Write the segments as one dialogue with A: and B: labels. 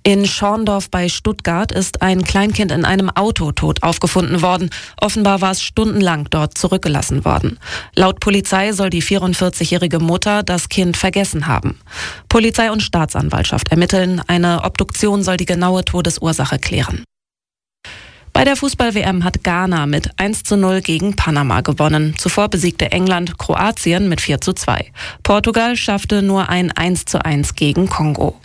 A: In Schorndorf bei Stuttgart ist ein Kleinkind in einem Auto tot aufgefunden worden. Offenbar war es stundenlang dort zurückgelassen worden. Laut Polizei soll die 44-jährige Mutter das Kind vergessen haben. Polizei und Staatsanwaltschaft ermitteln. Eine Obduktion soll die genaue Todesursache klären. Bei der Fußball-WM hat Ghana mit 1:0 gegen Panama gewonnen. Zuvor besiegte England Kroatien mit 4:2. Portugal schaffte nur ein 1:1 gegen Kongo.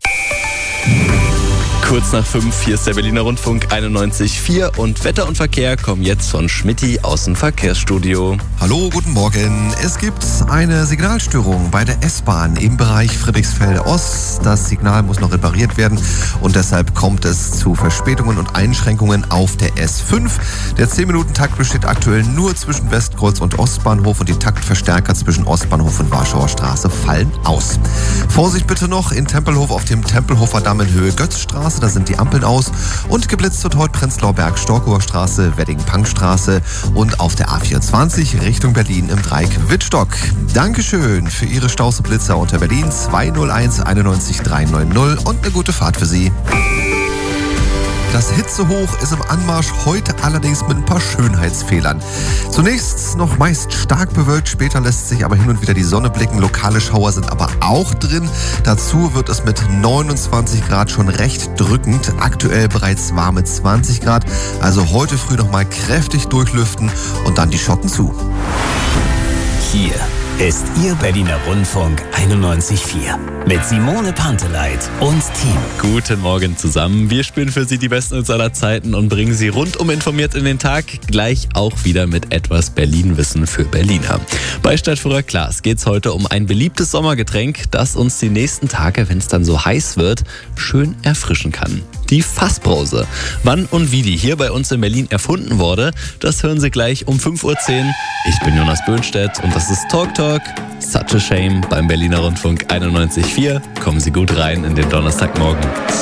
B: Kurz nach 5, hier ist der Berliner Rundfunk 91,4 und Wetter und Verkehr kommen jetzt von Schmitty aus dem Verkehrsstudio.
C: Hallo, guten Morgen. Es gibt eine Signalstörung bei der S-Bahn im Bereich Friedrichsfelde Ost. Das Signal muss noch repariert werden und deshalb kommt es zu Verspätungen und Einschränkungen auf der S5. Der 10-Minuten-Takt besteht aktuell nur zwischen Westkreuz und Ostbahnhof und die Taktverstärker zwischen Ostbahnhof und Warschauer Straße fallen aus. Vorsicht bitte noch in Tempelhof auf dem Tempelhofer Damm in Höhe Götzstraße. Da sind die Ampeln aus und geblitzt wird heute Prenzlauer Berg, Storkower Straße, Wedding-Pank-Straße und auf der A24 Richtung Berlin im Dreieck Wittstock. Dankeschön für Ihre Staus und Blitzer unter Berlin 201 91 390 und eine gute Fahrt für Sie. Das Hitzehoch ist im Anmarsch, heute allerdings mit ein paar Schönheitsfehlern. Zunächst noch meist stark bewölkt, später lässt sich aber hin und wieder die Sonne blicken. Lokale Schauer sind aber auch drin. Dazu wird es mit 29 Grad schon recht drückend. Aktuell bereits warme 20 Grad. Also heute früh noch mal kräftig durchlüften und dann die Schotten zu.
D: Hier ist Ihr Berliner Rundfunk 91,4 mit Simone Panteleit und Team.
B: Guten Morgen zusammen. Wir spielen für Sie die besten Hits aller Zeiten und bringen Sie rundum informiert in den Tag. Gleich auch wieder mit etwas Berlin-Wissen für Berliner. Bei Stadtführer Klaas geht es heute um ein beliebtes Sommergetränk, das uns die nächsten Tage, wenn es dann so heiß wird, schön erfrischen kann. Die Fassbrause. Wann und wie die hier bei uns in Berlin erfunden wurde, das hören Sie gleich um 5:10 Uhr. Ich bin Jonas Böhnstedt und das ist Talk Talk. Such a Shame beim Berliner Rundfunk 91,4. Kommen Sie gut rein in den Donnerstagmorgen.